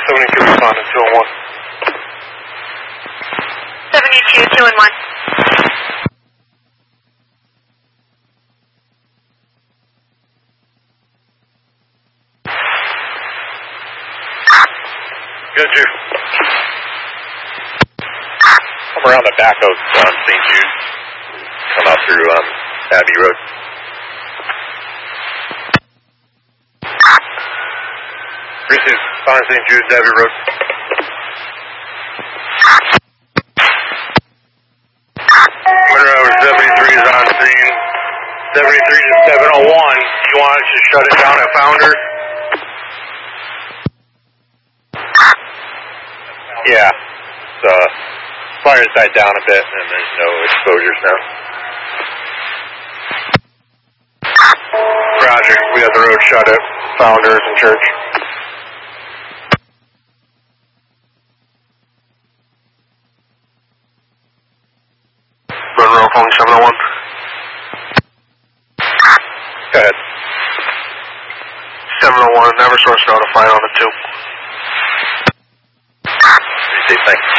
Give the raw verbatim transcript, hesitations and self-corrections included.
seventy-two responding, two and one. seventy-two, two and one. Good, Chief. I'm around the back of um, Saint Jude. Come out through um, Abbey Road. Receive, on Saint Jude's Abbey Road. Winter over seventy-three is on scene. seventy-three to seven oh one. You want us to shut it down at Founders? Yeah. The fire's died down a bit and there's no exposures now. Roger. We got the road shut at Founders and Church. Monroe, phone seven oh one. Go ahead. seven oh one, Eversource notified on the two. Stay safe, thanks.